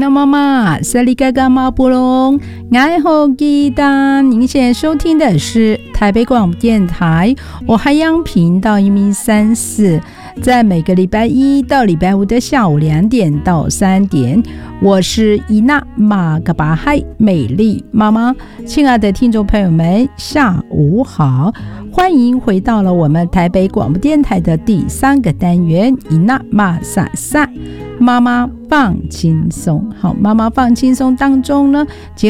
娜妈妈，萨利嘎嘎马布隆，爱好吉达。您现在收听的是台北广播电台我海洋频道134，在每个礼拜一到礼拜五的下午2点到3点，我是伊娜马嘎巴海美丽妈妈。亲爱的听众朋友们，下午好，欢迎回到了我们台北广播电台的第3个单元伊娜马萨萨。妈妈放轻松，好，妈妈放轻松当中呢，